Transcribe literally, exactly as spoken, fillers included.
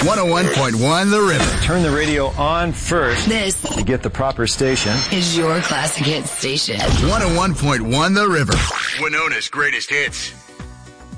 one oh one point one The River. Turn the radio on first. This to get the proper station. Is your classic hits station. one oh one point one The River. Winona's greatest hits.